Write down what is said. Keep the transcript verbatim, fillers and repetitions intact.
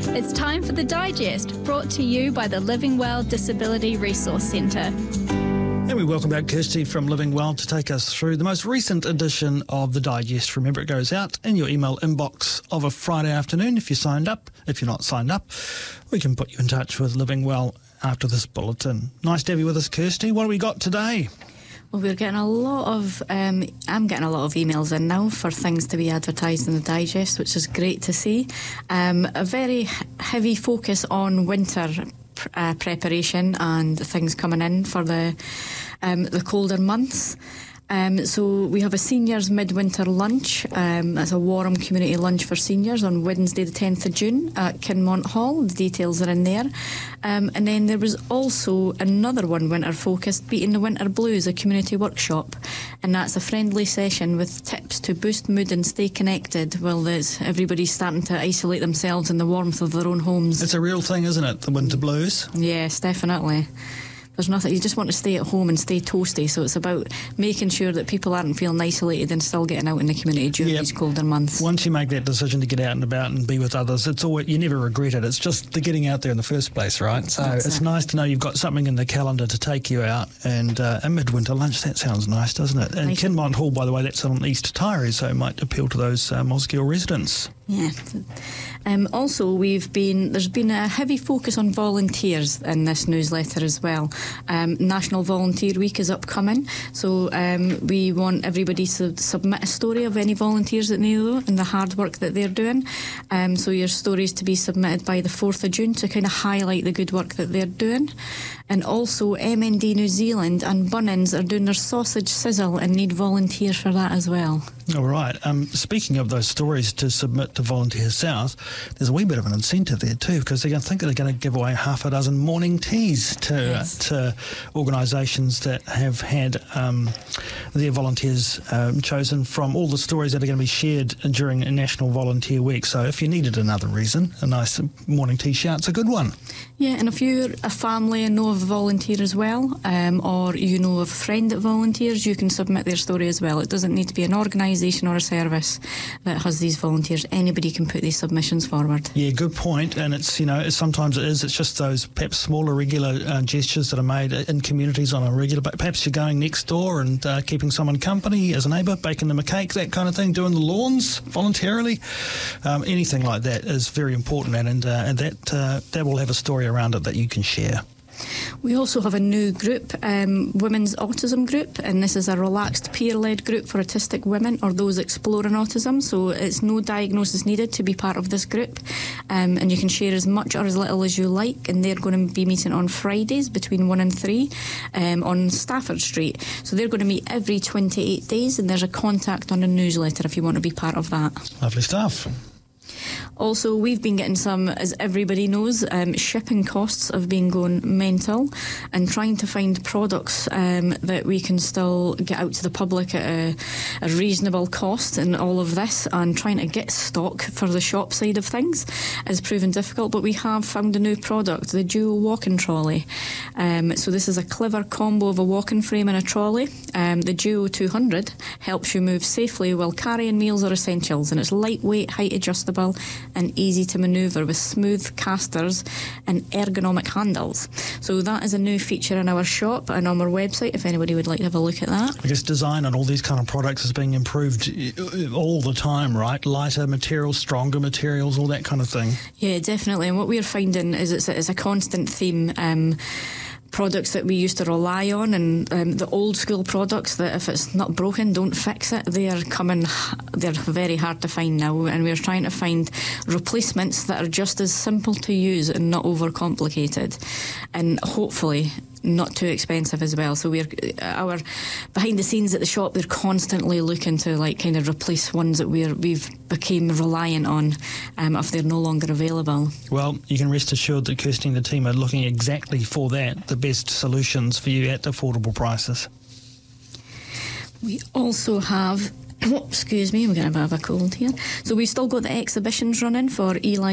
It's time for The Digest, brought to you by the Living Well Disability Resource Centre. And we welcome back Kirsty from Living Well to take us through the most recent edition of The Digest. Remember, it goes out in your email inbox of a Friday afternoon if you signed up. If you're not signed up, we can put you in touch with Living Well after this bulletin. Nice to have you with us, Kirsty. What have we got today? Well, we're getting a lot of, um, I'm getting a lot of emails in now for things to be advertised in the Digest, which is great to see. Um, a very heavy focus on winter uh, preparation and things coming in for the um, the colder months. Um, so we have a seniors midwinter lunch. Um, that's a Warham community lunch for seniors on Wednesday the tenth of June at Kinmont Hall. The details are in there. Um, and then there was also another one winter focused, Beating the Winter Blues, a community workshop. And that's a friendly session with tips to boost mood and stay connected while there's everybody's starting to isolate themselves in the warmth of their own homes. It's a real thing, isn't it, the winter blues? Yes, definitely. There's nothing, you just want to stay at home and stay toasty, so it's about making sure that people aren't feeling isolated and still getting out in the community during yep. these colder months. Once you make that decision to get out and about and be with others, it's always, you never regret it. It's just the getting out there in the first place, right? So That's it's it. nice to know you've got something in the calendar to take you out, and uh, a midwinter lunch, that sounds nice, doesn't it? And nice. Kinmont Hall, by the way, that's on East Taieri, so it might appeal to those uh, Mosgiel residents. Yeah. Um, also, we've been there's been a heavy focus on volunteers in this newsletter as well. Um, National Volunteer Week is upcoming, so um, we want everybody to submit a story of any volunteers that they know and the hard work that they're doing. Um, so your stories to be submitted by the fourth of June to kind of highlight the good work that they're doing. And also, M N D New Zealand and Bunnings are doing their sausage sizzle and need volunteers for that as well. All right. Um, speaking of those stories to submit to Volunteer South, there's a wee bit of an incentive there too, because I think they're going to give away half a dozen morning teas to yes. uh, to organisations that have had um, their volunteers um, chosen from all the stories that are going to be shared during National Volunteer Week. So if you needed another reason, a nice morning tea shout's a good one. Yeah, and if you're a family and know of a volunteer as well, um, or you know of a friend that volunteers, you can submit their story as well. It doesn't need to be an organisation or a service that has these volunteers. Anybody can put these submissions forward. Yeah, good point. And it's, you know, sometimes it is, it's just those perhaps smaller regular uh, gestures that are made in communities on a regular basis. Perhaps you're going next door and uh, keeping someone company as a neighbour, baking them a cake, that kind of thing, doing the lawns voluntarily. Um, anything like that is very important, and, and, uh, and that, uh, that will have a story around it that you can share. We also have a new group, um, Women's Autism Group, and this is a relaxed peer-led group for autistic women or those exploring autism, so it's no diagnosis needed to be part of this group, um, and you can share as much or as little as you like, and they're going to be meeting on Fridays between one and three um, on Stafford Street. So they're going to meet every twenty-eight days, and there's a contact on the newsletter if you want to be part of that. Lovely stuff. Also, we've been getting some, as everybody knows, um, shipping costs have been going mental, and trying to find products um, that we can still get out to the public at a, a reasonable cost and all of this, and trying to get stock for the shop side of things has proven difficult, but we have found a new product, the Duo Walking Trolley. Um, so this is a clever combo of a walking frame and a trolley. Um, the Duo two hundred helps you move safely while carrying meals or essentials, and it's lightweight, height adjustable and easy to manoeuvre with smooth casters and ergonomic handles. So that is a new feature in our shop and on our website if anybody would like to have a look at that. I guess design on all these kind of products is being improved all the time, right? Lighter materials, stronger materials, all that kind of thing. Yeah, definitely. And what we're finding is it's a, it's a constant theme. Um, products that we used to rely on, and um, the old school products that if it's not broken, don't fix it, they are coming, they're very hard to find now, and we're trying to find replacements that are just as simple to use and not overcomplicated, and hopefully not too expensive as well. So we're our behind the scenes at the shop, they're constantly looking to like kind of replace ones that we're we've became reliant on um, if they're no longer available. Well, you can rest assured that Kirsty and the team are looking exactly for that, the best solutions for you at affordable prices. We also have Oh, excuse me, we're getting a bit of a cold here. So we've still got the exhibitions running for Eli